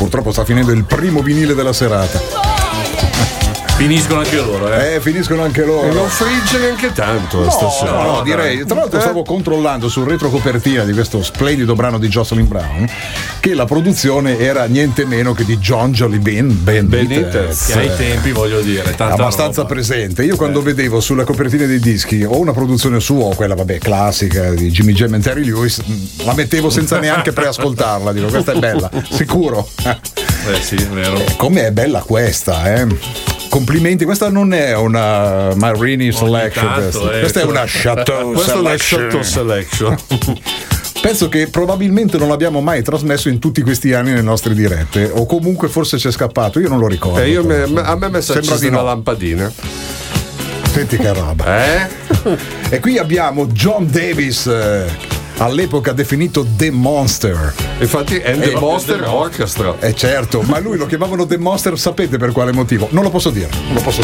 Purtroppo sta finendo il primo vinile della serata. Finiscono anche loro, finiscono anche loro. E non frigge neanche tanto stasera. No, direi. Tra l'altro stavo controllando sul retrocopertina di questo splendido brano di Jocelyn Brown che la produzione era niente meno che di John Jolene Benitez. Che ai tempi, voglio dire, tanta abbastanza roba. Presente. Io quando vedevo sulla copertina dei dischi o una produzione sua o quella classica di Jimmy Jam e Terry Lewis, la mettevo senza neanche preascoltarla. Dico, questa è bella, sicuro. Sì, è vero. Come è bella questa, Complimenti, questa non è una Marini Selection, questa è una Chateau Questa Selection. è una Chateau Selection. Penso che probabilmente non l'abbiamo mai trasmesso in tutti questi anni nelle nostre dirette, o comunque forse c'è scappato, io non lo ricordo. A me è messa accesa una lampadina. Senti che roba. E qui abbiamo John Davis, all'epoca definito The Monster. Infatti è The Monster Orchestra. Certo, ma lui lo chiamavano The Monster, sapete per quale motivo? Non lo posso dire.